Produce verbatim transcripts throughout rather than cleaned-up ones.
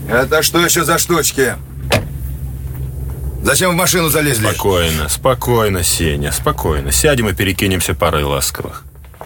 Это что еще за штучки? Зачем в машину залезли? Спокойно, спокойно, Сеня, спокойно. Сядем и перекинемся парой ласковых.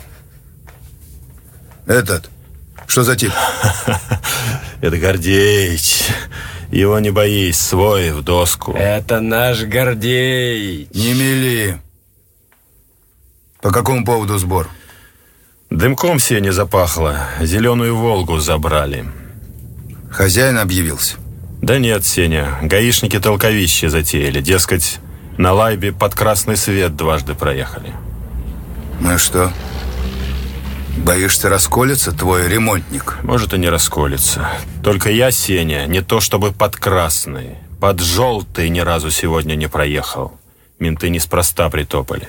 Этот, что за тип? Это Гордеич. Его не боись, свой в доску. Это наш Гордеич. Не мели. По какому поводу сбор? Дымком Сеня запахло. Зеленую «Волгу» забрали. Хозяин объявился? Да нет, Сеня. Гаишники толковище затеяли. Дескать, на лайбе под красный свет дважды проехали. Ну и что? Боишься расколется твой ремонтник? Может и не расколется. Только я, Сеня, не то чтобы под красный. Под желтый ни разу сегодня не проехал. Менты неспроста притопали.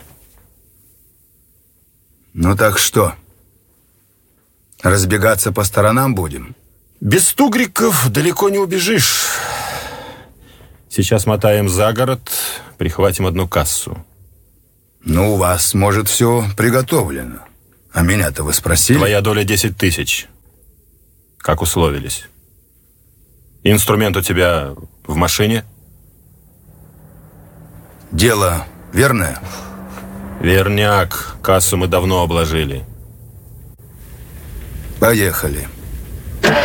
Ну так что? Разбегаться по сторонам будем? Без тугриков далеко не убежишь. Сейчас мотаем за город, прихватим одну кассу. Ну, у вас, может, все приготовлено. А меня-то вы спросили? Твоя доля десять тысяч. Как условились. Инструмент у тебя в машине? Дело верное? Верняк. Кассу мы давно обложили. Поехали.